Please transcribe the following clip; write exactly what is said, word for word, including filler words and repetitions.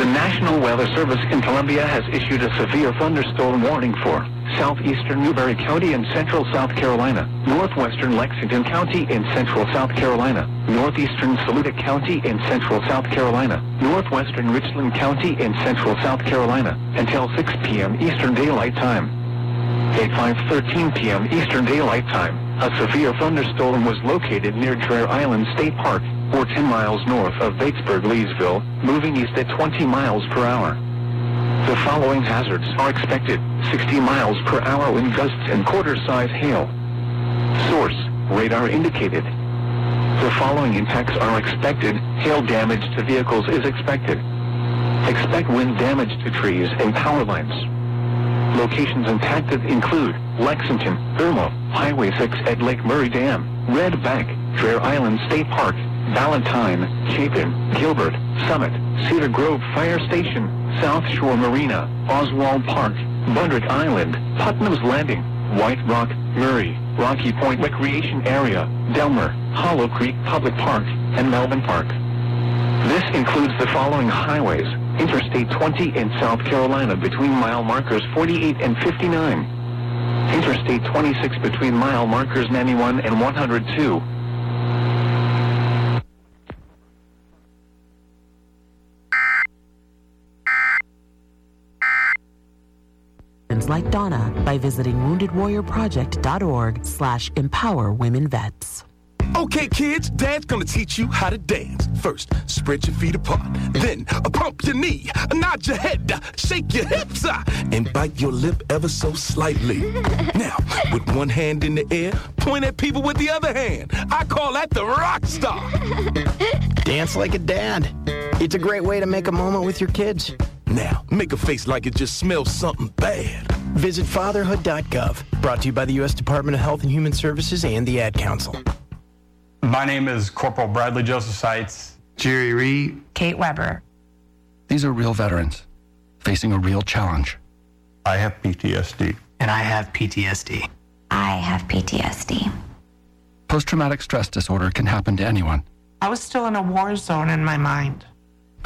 The National Weather Service in Columbia has issued a severe thunderstorm warning for southeastern Newberry County in central South Carolina, northwestern Lexington County in central South Carolina, northeastern Saluda County in central South Carolina, northwestern Richland County in central South Carolina, until six p.m. Eastern Daylight Time. At five thirteen p.m. Eastern Daylight Time, a severe thunderstorm was located near Traer Island State Park, or ten miles north of Batesburg-Leesville, moving east at twenty miles per hour. The following hazards are expected: sixty miles per hour wind gusts and quarter-size hail. Source: radar indicated. The following impacts are expected: hail damage to vehicles is expected. Expect wind damage to trees and power lines. Locations impacted include Lexington, Irma, Highway six at Lake Murray Dam, Red Bank, Traer Island State Park, Valentine, Chapin, Gilbert, Summit, Cedar Grove Fire Station, South Shore Marina, Oswald Park, Bundrick Island, Putnam's Landing, White Rock, Murray, Rocky Point Recreation Area, Delmer, Hollow Creek Public Park, and Melvin Park. This includes the following highways: Interstate twenty in South Carolina between mile markers forty-eight and fifty-nine. Interstate twenty-six between mile markers ninety-one and one hundred two. Like Donna by visiting wounded warrior project dot org slash empower women vets. Okay, kids, Dad's gonna teach you how to dance. First, spread your feet apart. Then, uh, pump your knee, uh, nod your head, uh, shake your hips, uh, and bite your lip ever so slightly. Now, with one hand in the air, point at people with the other hand. I call that the rock star. Dance like a dad. It's a great way to make a moment with your kids. Now, make a face like it just smells something bad. Visit fatherhood dot gov. Brought to you by the U S Department of Health and Human Services and the Ad Council. My name is Corporal Bradley Joseph Seitz. Jerry Reed. Kate Weber. These are real veterans facing a real challenge. I have P T S D. And I have P T S D. I have P T S D. Post-traumatic stress disorder can happen to anyone. I was still in a war zone in my mind.